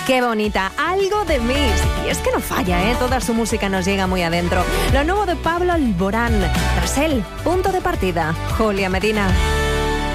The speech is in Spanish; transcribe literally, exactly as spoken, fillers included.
Qué bonita, algo de mí. Y es que no falla, ¿eh? Toda su música nos llega muy adentro. Lo nuevo de Pablo Alborán. Tras él, punto de partida, Julia Medina.